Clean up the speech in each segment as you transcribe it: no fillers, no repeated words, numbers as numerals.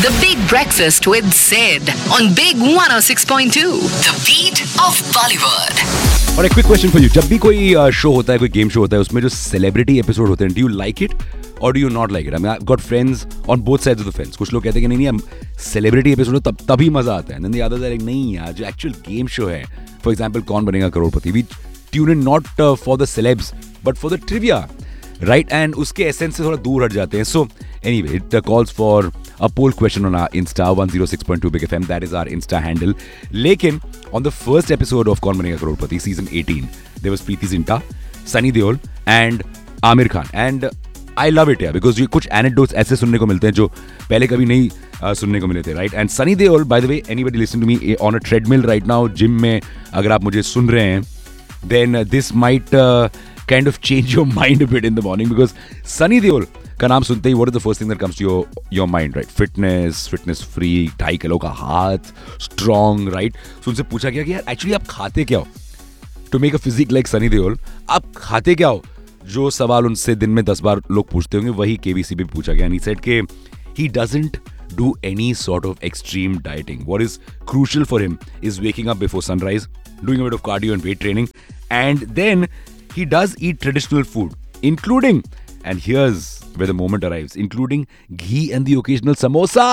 The Big Breakfast with Sid on Big 106.2. The beat of Bollywood. और एक quick question for you, जब भी कोई शो होता है, कोई गेम शो होता है, उसमें जो सेलिब्रिटी एपिसोड होते हैं, डू यू लाइक इट और do you not like it? I got friends on both sides of the fence. कुछ लोग कहते हैं कि नहीं हम सेलिब्रिटी एपिसोड हो तभी मजा आता है. Then the others are like नहीं यार, जो एक्चुअल गेम शो है, फॉर एग्जांपल कौन बनेगा करोड़पति, we tune in not for the celebs but for the trivia, right? And उसके एसेंस से थोड़ा दूर हट जाते हैं. So anyway, it calls for a poll question on our Insta 106.2 Big FM. That is our Insta handle. लेकिन on the first episode of कौन बनेगा करोड़पति season 18, there was Preeti Zinta, Sunny Deol and Amir Khan. And I love it यार, because ये कुछ anecdotes ऐसे सुनने को मिलते हैं जो पहले कभी नहीं सुनने को मिले थे, right? And Sunny Deol, by the way, anybody listening to me on a treadmill right now, gym में अगर आप मुझे सुन रहे हैं, then this might kind of change your mind a bit in the morning, because Sunny Deol का नाम सुनते ही what is the first thing that comes to your mind, right? Fitness freak, 2.5 kilo का हाथ, स्ट्रॉन्ग, राइट? So उनसे पूछा गया कि यार एक्चुअली आप खाते क्या हो to make a physique like Sunny Deol? आप खाते क्या हो? जो सवाल उनसे दिन में 10 बार लोग पूछते होंगे, वही केबीसी पे पूछा गया. And he said कि he doesn't do any sort of extreme dieting. What is crucial for him is waking up before sunrise, doing a bit of cardio and weight training, and then he does eat traditional food, including, and here's where the moment arrives, including ghee and the occasional samosa.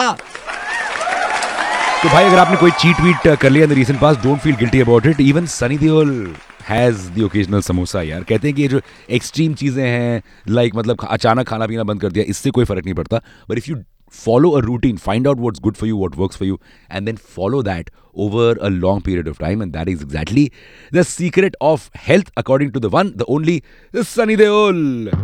तो भाई अगर आपने कोई cheat wheat कर लिया in the recent past, don't feel guilty about it. Even Sunny Deol has the occasional samosa यार. कहते हैं कि ये जो एक्सट्रीम चीजें हैं, like मतलब अचानक खाना पीना बंद कर दिया, इससे कोई फर्क नहीं पड़ता. But if you follow a routine, find out what's good for you, what works for you, and then follow that over a long period of time, and that is exactly the secret of health, according to the one, the only, Sunny Deol.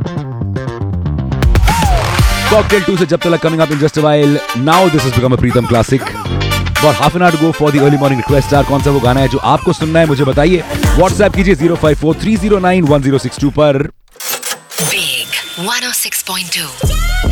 Cocktail 2 से जब तक coming up in just a while. Now this has become a Pritam classic. About half an hour to go for the early morning request star. कौन सा वो गाना है जो आपको सुनना है, मुझे बताइए. WhatsApp कीजिए 054-309-1062 पर. Big 106.2.